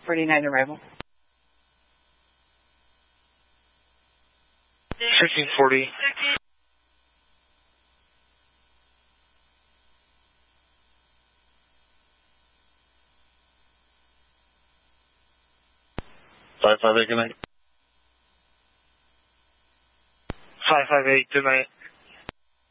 49 arrival. 1540. Five five eight. Good night. 558. Good night.